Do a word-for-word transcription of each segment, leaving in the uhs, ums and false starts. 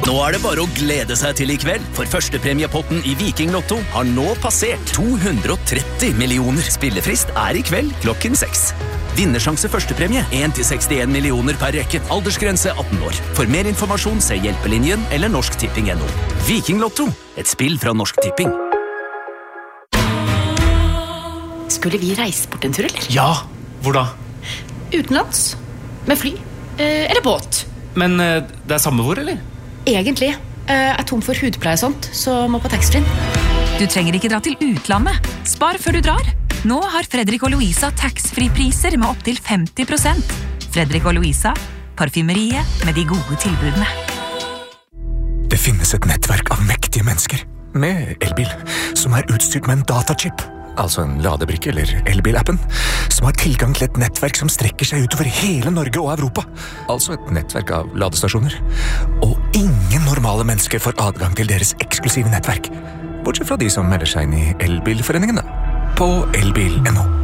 Nå er det bare å glede seg til I kveld, for førstepremiepotten I Viking Lotto har nå passert to hundre og tretti millioner. Spillefrist er I kveld klokken seks. Vinnersjanse førstepremie en til sekstien millioner per rekke. Aldersgrense atten år. For mer informasjon se Hjelpelinjen eller Norsk Tipping punktum no. Viking Lotto, et spill fra Norsk Tipping. Skulle vi reise bort en tur, eller? Ja, hvor da? Utenlands. Med fly. Eh, eller båt. Men eh, det er samme hvor, eller? Egentlig. Eh, er tom for hudpleie og sånt, så må på taxfree. Du trenger ikke dra til utlandet. Spar før du drar. Nå har Fredrik og Louisa tax-free-priser med opp til femti prosent. Fredrik og Louisa, parfymeriet med de gode tilbudene. Det finnes et nettverk av mektige mennesker med elbil, som er utstyrt med en datachip, altså en ladebrikke eller elbilappen, som har tilgang til et nettverk som strekker seg utover hele Norge og Europa. Altså et nettverk av ladestasjoner. Og ingen normale mennesker får adgang til deres eksklusive nettverk, bortsett fra de som melder seg inn I elbilforeningen da, på elbil punktum no.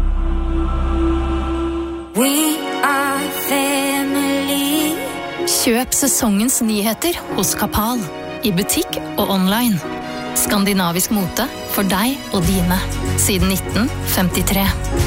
We are family. Kjøp sesongens nyheter hos Kapal, I butikk og online. Skandinavisk mote for deg og dine, siden nitten femtitre.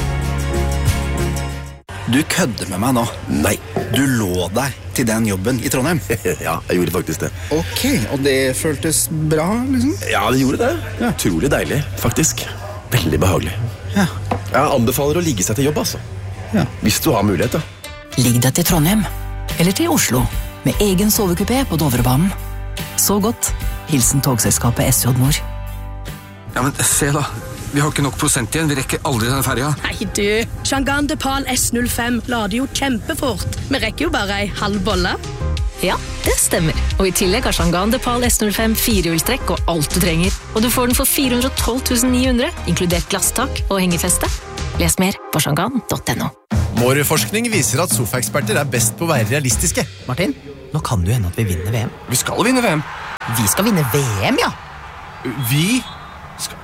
Du kødder med meg nå. Nei. Du lå deg til den jobben I Trondheim. Ja, jeg gjorde faktisk det. Ok, og det føltes bra, liksom? Ja, det gjorde det. Ja. Utrolig deilig, faktisk. Veldig behagelig. Ja. Jeg anbefaler å ligge seg til jobb, altså. Ja. Hvis du har mulighet, da. Ligg deg til Trondheim, eller til Oslo, med egen sovekupé på Dovrebanen. Så godt. Hilsen togselskapet S J Nord. Ja, men se da. Vi har ikke nok prosent igjen. Vi rekker aldri denne ferja. Nei, du. Shangan Depal S null fem lader jo kjempefort. Vi rekker jo bare en halv bolle. Ja, det stemmer. Og I tillegg har Shangan Depal S null fem firehjulstrekk og alt du trenger. Og du får den for fire hundre og tolv tusen ni hundre, inkludert glasstak og hengefeste. Les mer på shangan punktum no. Vår forskning viser at sofaeksperter er best på å være realistiske. Martin, nå kan det hende at vi vinner V M. Vi skal vinne V M. Vi skal vinne V M, ja. Vi skal...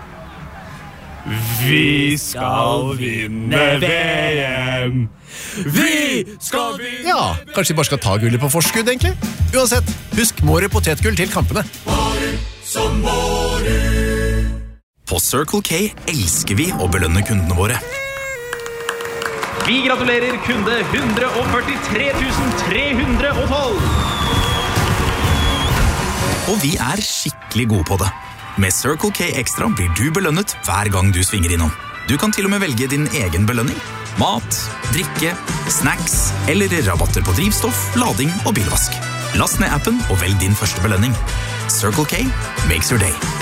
Vi skal vinne V M. Vi skal vinne... Ja, kanskje vi bare skal ta gullet på forskudd, egentlig? Uansett, husk Måre potetgull til kampene. Måre som Måre. På Circle K elsker vi å belønne kundene våre. Vi gratulerer kunde one hundred forty-three thousand three hundred twelve. Og vi er skikkelig gode på det. Med Circle K Extra blir du belønnet hver gang du svinger innom. Du kan til og med velge din egen belønning. Mat, drikke, snacks eller rabatter på drivstoff, lading og bilvask. Last ned appen og velg din første belønning. Circle K makes your day.